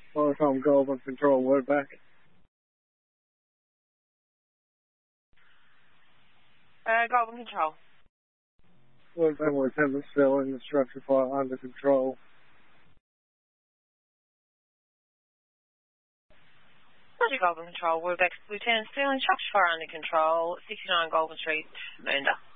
Tom Goldman Control, word back. Goldman Control. Word back with Tempest still in the structure fire under control. Roger, Goldman Control. Word back, Lieutenant Sterling, structure fire under control, 69 Goldman Street, Mernda.